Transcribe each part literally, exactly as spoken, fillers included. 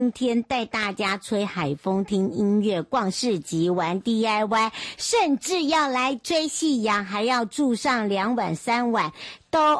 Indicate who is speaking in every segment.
Speaker 1: 今天带大家吹海风、听音乐、逛市集、玩 D I Y， 甚至要来追夕阳，还要住上两晚三晚都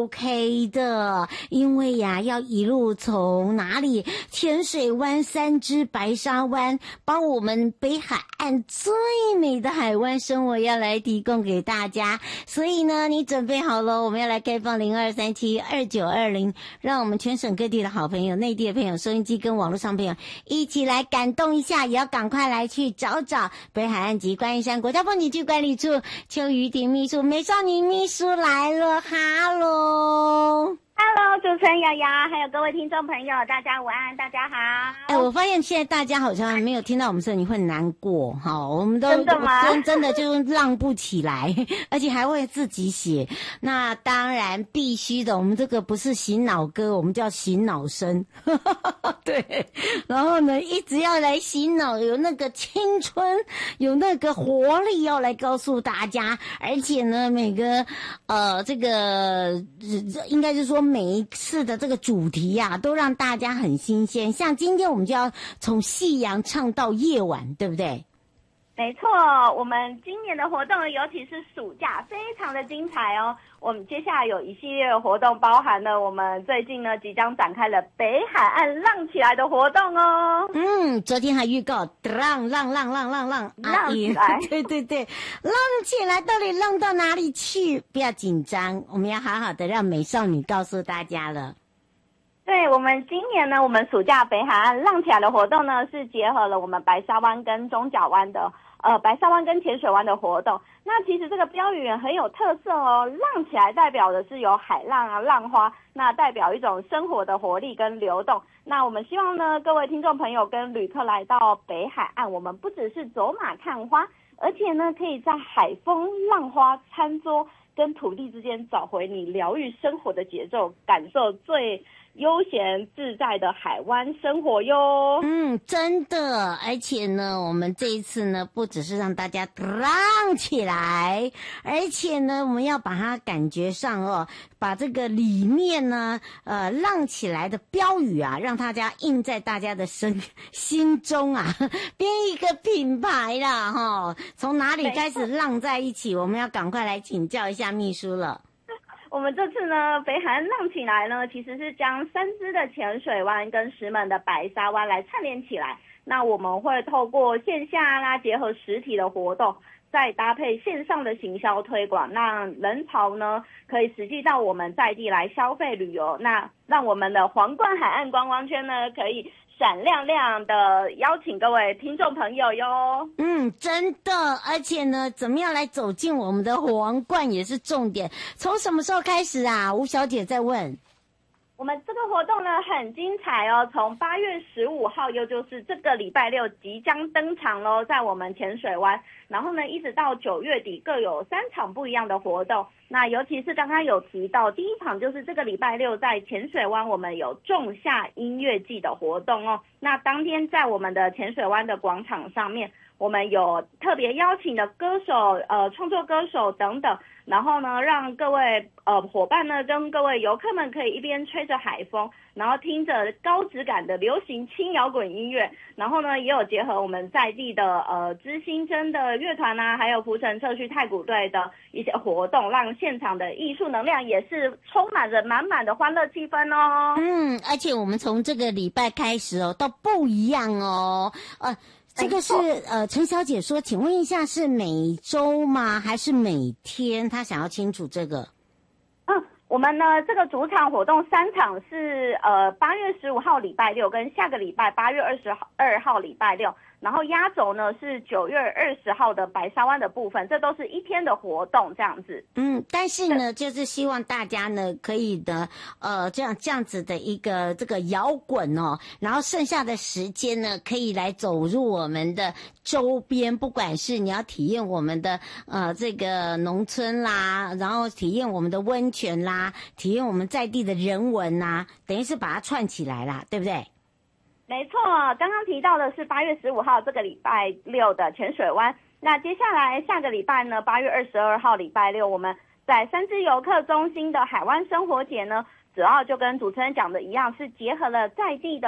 Speaker 1: OK 的。因为呀，要一路从哪里？浅水湾、三芝、白沙湾，把我们北海岸最美的海湾生活要来提供给大家。所以呢，你准备好了，我们要来开放零二三七二九二零，让我们全省各地的好朋友、内地的朋友、收音机跟网络上朋友一起来感动一下，也要赶快来去找找北海岸及观音山国家风景区管理处邱瑜婷秘书、美少女秘书来了，哈喽。
Speaker 2: Hello， 主持人瑶瑶，还有各位听众朋友，大家午安，大家好。
Speaker 1: 哎，我发现现在大家好像没有听到我们声音会难过，哈，我们都
Speaker 2: 真的吗？
Speaker 1: 真真的就浪不起来，而且还会自己写。那当然必须的，我们这个不是醒脑歌，我们叫醒脑声。对，然后呢，一直要来醒脑，有那个青春，有那个活力要来告诉大家，而且呢，每个呃这个应该是说。每一次的这个主题呀、啊，都让大家很新鲜。像今天我们就要从夕阳唱到夜晚，对不对？
Speaker 2: 没错，我们今年的活动，尤其是暑假，非常的精彩哦。我们接下来有一系列的活动，包含了我们最近呢即将展开了北海岸浪起来的活动哦。
Speaker 1: 嗯，昨天还预告浪浪浪浪浪浪
Speaker 2: 浪起来，
Speaker 1: 对对对，浪起来，到底浪到哪里去？不要紧张，我们要好好的让美少女告诉大家了。
Speaker 2: 对，我们今年呢，我们暑假北海岸浪起来的活动呢，是结合了我们白沙湾跟中角湾的呃白沙湾跟浅水湾的活动。那其实这个标语很有特色哦，浪起来代表的是有海浪啊、浪花，那代表一种生活的活力跟流动。那我们希望呢，各位听众朋友跟旅客来到北海岸，我们不只是走马看花，而且呢，可以在海风、浪花、餐桌跟土地之间找回你疗愈生活的节奏，感受最悠闲自在的海湾生活哟。
Speaker 1: 嗯，真的，而且呢，我们这一次呢，不只是让大家浪起来，而且呢，我们要把它感觉上哦，把这个里面呢，呃，浪起来的标语啊，让大家印在大家的身心中啊，编一个品牌啦，哈，从哪里开始浪在一起，我们要赶快来请教一下秘书了。
Speaker 2: 我们这次呢，北海岸浪起来呢，其实是将三芝的浅水湾跟石门的白沙湾来串联起来。那我们会透过线下啦，结合实体的活动，再搭配线上的行销推广，让人潮呢可以实际到我们在地来消费旅游。那让我们的皇冠海岸观光圈呢，可以闪亮亮的邀请各位听众朋友哟。
Speaker 1: 嗯，真的，而且呢，怎么样来走进我们的皇冠也是重点。从什么时候开始啊？吴小姐在问。
Speaker 2: 我们这个活动呢很精彩哦，从八月十五号，又就是这个礼拜六即将登场咯，在我们浅水湾，然后呢一直到九月底各有三场不一样的活动。那尤其是刚刚有提到第一场就是这个礼拜六在浅水湾，我们有仲夏音乐季的活动哦。那当天在我们的浅水湾的广场上面，我们有特别邀请的歌手、呃创作歌手等等，然后呢，让各位呃伙伴呢跟各位游客们可以一边吹着海风，然后听着高质感的流行轻摇滚音乐，然后呢也有结合我们在地的呃知心真的乐团啊，还有浮城社区太鼓队的一些活动，让现场的艺术能量也是充满着满满的欢乐气氛哦。
Speaker 1: 嗯，而且我们从这个礼拜开始哦，都不一样哦，呃。这个是呃，陈小姐说，请问一下是每周吗？还是每天？她想要清楚这个。
Speaker 2: 嗯，我们呢这个主场活动三场是呃八月十五号礼拜六跟下个礼拜八月二十二号礼拜六，然后压轴呢是九月二十号的白沙湾的部分，这都是一天的活动这样子。
Speaker 1: 嗯，但是呢，就是希望大家呢可以的呃这样这样子的一个这个摇滚哦，然后剩下的时间呢可以来走入我们的周边，不管是你要体验我们的呃这个农村啦，然后体验我们的温泉啦，体验我们在地的人文啦，等于是把它串起来啦，对不对？
Speaker 2: 没错，刚刚提到的是八月十五号这个礼拜六的浅水湾，那接下来下个礼拜呢，八月二十二号礼拜六，我们在三芝游客中心的海湾生活节呢，主要就跟主持人讲的一样，是结合了在地的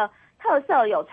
Speaker 2: 特色有